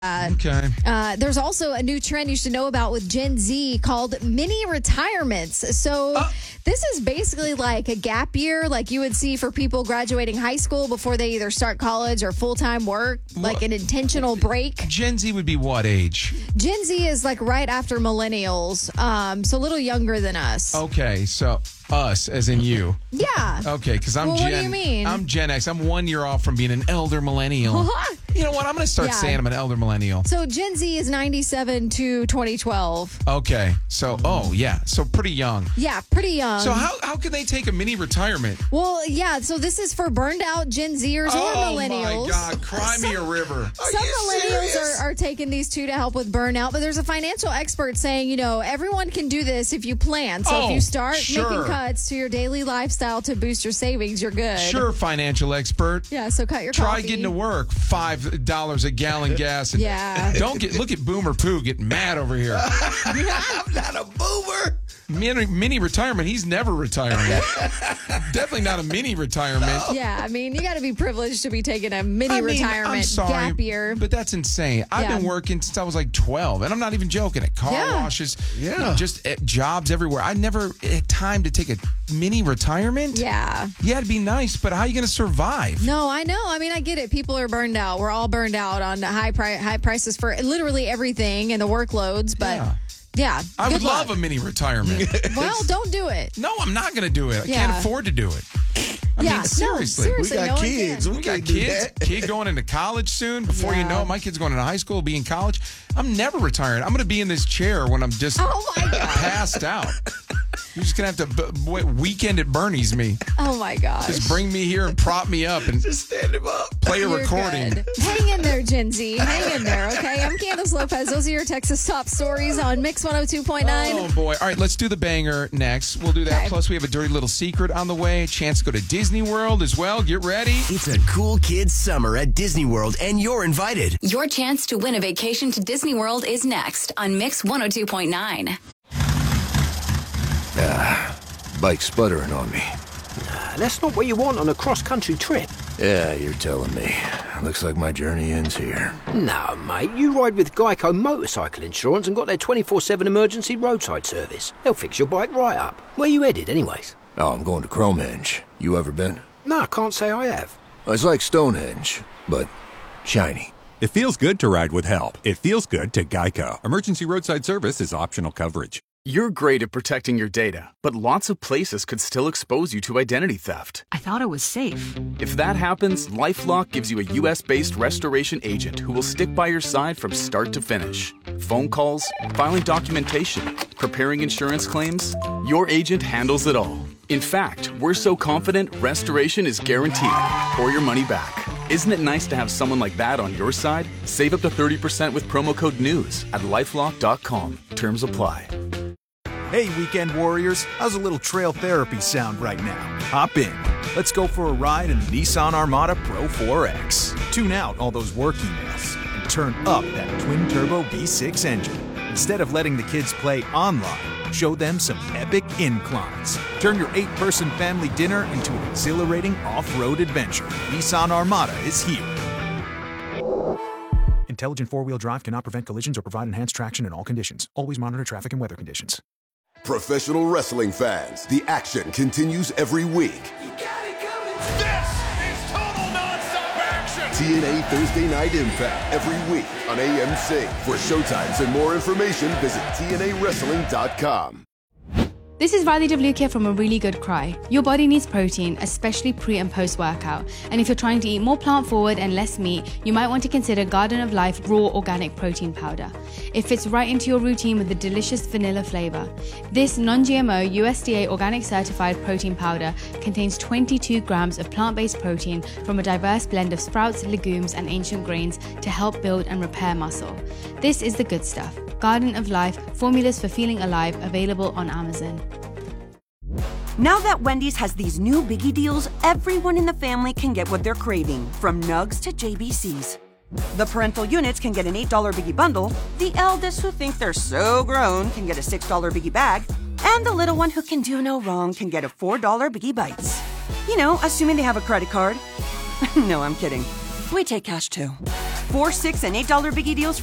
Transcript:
Okay. There's also a new trend you should know about with Gen Z called mini retirements. So this is basically like a gap year like you would see for people graduating high school before they either start college or full-time work, like an intentional break. Gen Z would be what age? Gen Z is like right after millennials, so a little younger than us. Okay, so us as in you. Yeah. Okay, because I'm Well, Gen. what do you mean? I'm Gen X. I'm 1 year off from being an elder millennial. You know what? I'm going to start Yeah. saying I'm an elder millennial. So Gen Z is 97 to 2012. Okay, so so pretty young. Yeah, pretty young. So how can they take a mini retirement? Well, yeah, so this is for burned out Gen Zers or millennials. Oh my God, cry me a river. Some millennials are taking these two to help with burnout, but there's a financial expert saying, everyone can do this if you plan. So if you start making cuts to your daily lifestyle to boost your savings, you're good. Sure, financial expert. Yeah, so cut your Try coffee. getting to work, $5 a gallon gas. And Yeah. look at Boomer Pooh getting mad over here. I'm not a boomer. Mini retirement. He's never retiring. Definitely not a mini retirement. Yeah, I mean, you got to be privileged to be taking a mini retirement I'm sorry, gap year. but that's insane. I've been working since I was like 12, and I'm not even joking. At car washes, just at jobs everywhere. I never had time to take a mini retirement. Yeah. Yeah, it'd be nice, but how are you going to survive? No, I know. I mean, I get it. People are burned out. We're all burned out on high prices for literally everything and the workloads, but... Yeah. I would love luck. a mini retirement. Well, don't do it. No, I'm not going to do it. I can't afford to do it. I mean, seriously. We got kids. We got kids. Kid going into college soon. Before you know it, my kid's going into high school, be in college. I'm never retiring. I'm going to be in this chair when I'm just passed out. You're just going to have to weekend at Bernie's me. Oh, my gosh. Just bring me here and prop me up and just stand him up. Play a You're recording. Good. Hang in there, Gen Z. Hang in there, okay? I'm Candace Lopez. Those are your Texas top stories on Mix 102.9. Oh, boy. All right, let's do the banger next. We'll do that. Okay. Plus, we have a dirty little secret on the way. A chance to go to Disney World as well. Get ready. It's a cool kids summer at Disney World, and you're invited. Your chance to win a vacation to Disney World is next on Mix 102.9. Bike sputtering on me. That's not what you want on a cross-country trip. Yeah, you're telling me. Looks like my journey ends here. No, mate, you ride with Geico Motorcycle Insurance and got their 24/7 emergency roadside service. They'll fix your bike right up. Where you headed, anyways? Oh, I'm going to Cromenge. You ever been? No, I can't say I have. It's like Stonehenge, but shiny. It feels good to ride with help. It feels good to Geico. Emergency roadside service is optional coverage. You're great at protecting your data, but lots of places could still expose you to identity theft. I thought it was safe. If that happens, LifeLock gives you a U.S.-based restoration agent who will stick by your side from start to finish. Phone calls, filing documentation, preparing insurance claims, your agent handles it all. In fact, we're so confident restoration is guaranteed or your money back. Isn't it nice to have someone like that on your side? Save up to 30% with promo code NEWS at LifeLock.com. Terms apply. Hey, weekend warriors, how's a little trail therapy sound right now? Hop in. Let's go for a ride in the Nissan Armada Pro 4X. Tune out all those work emails and turn up that twin-turbo V6 engine. Instead of letting the kids play online, show them some epic inclines. Turn your 8-person family dinner into an exhilarating off-road adventure. Nissan Armada is here. Intelligent four-wheel drive cannot prevent collisions or provide enhanced traction in all conditions. Always monitor traffic and weather conditions. Professional wrestling fans, the action continues every week. This is total nonstop action! TNA Thursday Night Impact every week on AMC. For showtimes and more information, visit TNAWrestling.com. This is Riley WK from A Really Good Cry. Your body needs protein, especially pre and post workout. And if you're trying to eat more plant forward and less meat, you might want to consider Garden of Life Raw Organic Protein Powder. It fits right into your routine with a delicious vanilla flavor. This non-GMO USDA organic certified protein powder contains 22 grams of plant-based protein from a diverse blend of sprouts, legumes, and ancient grains to help build and repair muscle. This is the good stuff. Garden of Life, formulas for feeling alive, available on Amazon. Now that Wendy's has these new biggie deals, everyone in the family can get what they're craving, from nugs to JBCs. The parental units can get an $8 biggie bundle, the eldest who think they're so grown can get a $6 biggie bag, and the little one who can do no wrong can get a $4 biggie bites. You know, assuming they have a credit card. No, I'm kidding. We take cash too. 4, $6, and $8 biggie deals